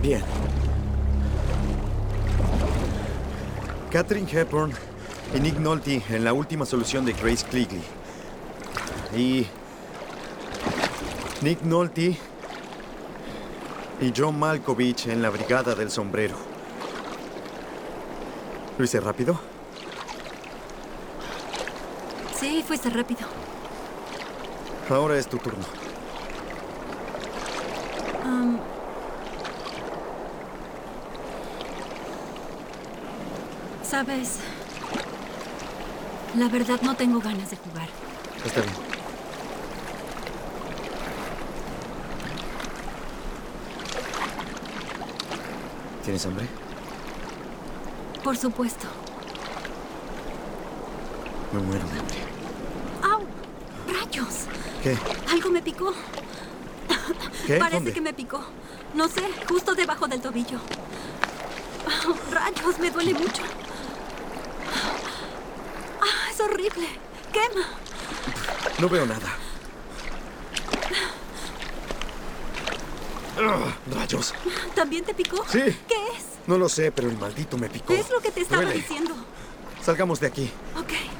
Bien. Katharine Hepburn y Nick Nolte en la última solución de Grace Quigley. Y Nick Nolte y John Malkovich en la Brigada del Sombrero. ¿Lo hice rápido? Sí, fuiste rápido. Ahora es tu turno. ¿Sabes? La verdad no tengo ganas de jugar. Está bien. ¿Tienes hambre? Por supuesto. Me muero de hambre. ¡Au! ¡Rayos! ¿Qué? Algo me picó. ¿Qué? Parece ¿Dónde? que me picó. No sé, justo debajo del tobillo. ¡Rayos! Me duele mucho. ¡Es horrible! ¡Quema! No veo nada. ¡Rayos! ¿También te picó? Sí. ¿Qué es? No lo sé, pero el maldito me picó. Es lo que te estaba Duele. diciendo. Salgamos de aquí. Ok.